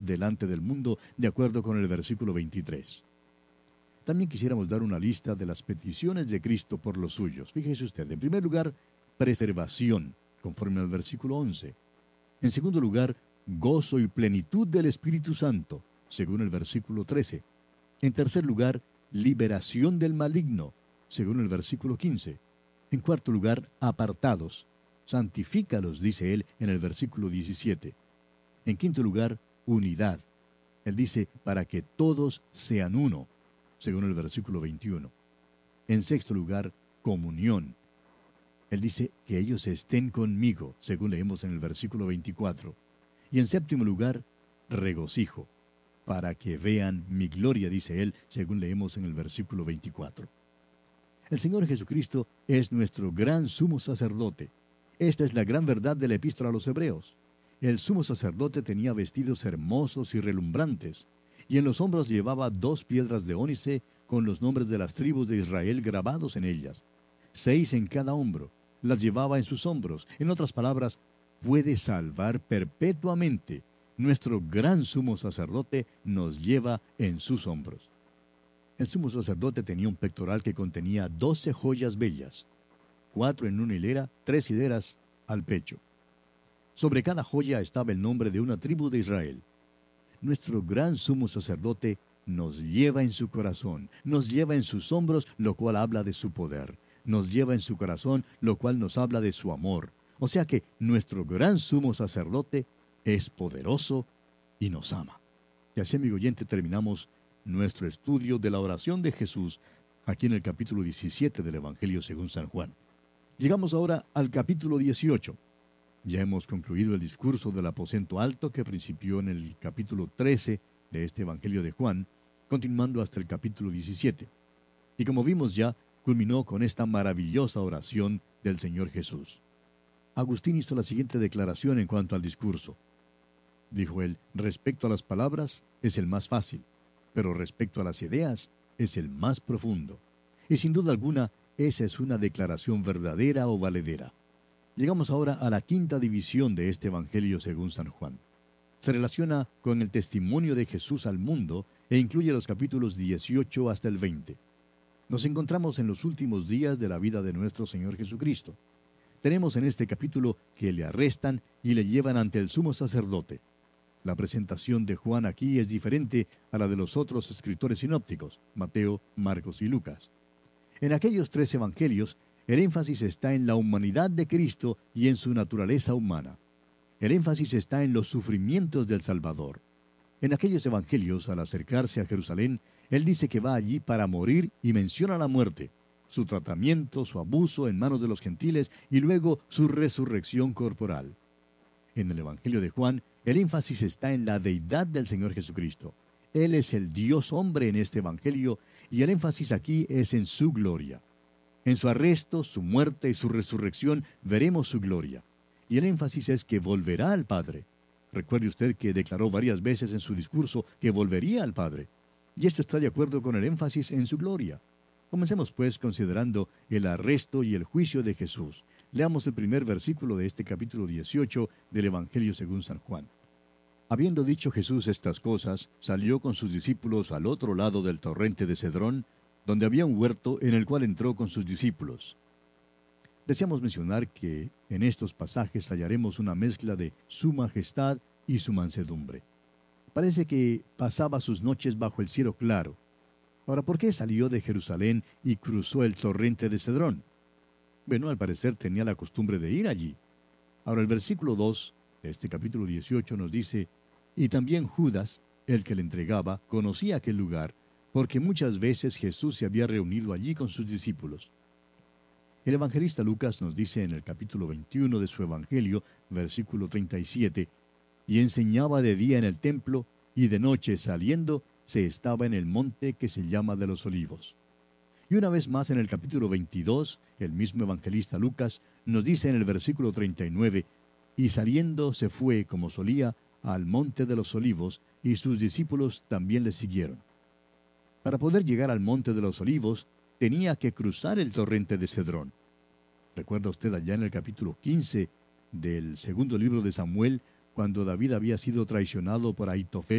delante del mundo, de acuerdo con el versículo 23. También quisiéramos dar una lista de las peticiones de Cristo por los suyos. Fíjese usted, en primer lugar, preservación, conforme al versículo 11. En segundo lugar, gozo y plenitud del Espíritu Santo, según el versículo 13. En tercer lugar, liberación del maligno, según el versículo 15. En cuarto lugar, apartados. Santifícalos, dice él en el versículo 17. En quinto lugar, unidad. Él dice, para que todos sean uno, según el versículo 21. En sexto lugar, comunión. Él dice, que ellos estén conmigo, según leemos en el versículo 24. Y en séptimo lugar, regocijo, para que vean mi gloria, dice él, según leemos en el versículo 24. El Señor Jesucristo es nuestro gran sumo sacerdote. Esta es la gran verdad de la epístola a los Hebreos. El sumo sacerdote tenía vestidos hermosos y relumbrantes, y en los hombros llevaba 2 piedras de ónice con los nombres de las tribus de Israel grabados en ellas, 6 en cada hombro. Las llevaba en sus hombros. En otras palabras, puede salvar perpetuamente. Nuestro gran sumo sacerdote nos lleva en sus hombros. El sumo sacerdote tenía un pectoral que contenía 12 joyas bellas, 4 en una hilera, 3 hileras al pecho. Sobre cada joya estaba el nombre de una tribu de Israel. Nuestro gran sumo sacerdote nos lleva en su corazón, nos lleva en sus hombros, lo cual habla de su poder. Nos lleva en su corazón, lo cual nos habla de su amor. O sea que nuestro gran sumo sacerdote es poderoso y nos ama. Y así, amigo oyente, terminamos nuestro estudio de la oración de Jesús aquí en el capítulo 17 del Evangelio según San Juan. Llegamos ahora al capítulo 18. Ya hemos concluido el discurso del aposento alto que principió en el capítulo 13 de este Evangelio de Juan, continuando hasta el capítulo 17. Y como vimos ya, culminó con esta maravillosa oración del Señor Jesús. Agustín hizo la siguiente declaración en cuanto al discurso. Dijo él, respecto a las palabras es el más fácil, pero respecto a las ideas es el más profundo. Y sin duda alguna, esa es una declaración verdadera o valedera. Llegamos ahora a la quinta división de este Evangelio según San Juan. Se relaciona con el testimonio de Jesús al mundo e incluye los capítulos 18 hasta el 20. Nos encontramos en los últimos días de la vida de nuestro Señor Jesucristo. Tenemos en este capítulo que le arrestan y le llevan ante el sumo sacerdote. La presentación de Juan aquí es diferente a la de los otros escritores sinópticos, Mateo, Marcos y Lucas. En aquellos 3 evangelios, el énfasis está en la humanidad de Cristo y en su naturaleza humana. El énfasis está en los sufrimientos del Salvador. En aquellos evangelios, al acercarse a Jerusalén, él dice que va allí para morir y menciona la muerte, su tratamiento, su abuso en manos de los gentiles y luego su resurrección corporal. En el Evangelio de Juan, el énfasis está en la deidad del Señor Jesucristo. Él es el Dios hombre en este Evangelio y el énfasis aquí es en su gloria. En su arresto, su muerte y su resurrección veremos su gloria. Y el énfasis es que volverá al Padre. Recuerde usted que declaró varias veces en su discurso que volvería al Padre. Y esto está de acuerdo con el énfasis en su gloria. Comencemos pues considerando el arresto y el juicio de Jesús. Leamos el primer versículo de este capítulo 18 del Evangelio según San Juan. Habiendo dicho Jesús estas cosas, salió con sus discípulos al otro lado del torrente de Cedrón, donde había un huerto en el cual entró con sus discípulos. Deseamos mencionar que en estos pasajes hallaremos una mezcla de su majestad y su mansedumbre. Parece que pasaba sus noches bajo el cielo claro. Ahora, ¿por qué salió de Jerusalén y cruzó el torrente de Cedrón? Bueno, al parecer tenía la costumbre de ir allí. Ahora, el versículo 2 de este capítulo 18 nos dice, y también Judas, el que le entregaba, conocía aquel lugar, porque muchas veces Jesús se había reunido allí con sus discípulos. El evangelista Lucas nos dice en el capítulo 21 de su Evangelio, versículo 37, y enseñaba de día en el templo, y de noche saliendo, se estaba en el monte que se llama de los Olivos. Y una vez más en el capítulo 22, el mismo evangelista Lucas nos dice en el versículo 39, y saliendo se fue, como solía, al monte de los Olivos, y sus discípulos también le siguieron. Para poder llegar al monte de los Olivos, tenía que cruzar el torrente de Cedrón. ¿Recuerda usted allá en el capítulo 15 del segundo libro de Samuel, cuando David había sido traicionado por Ahitofel?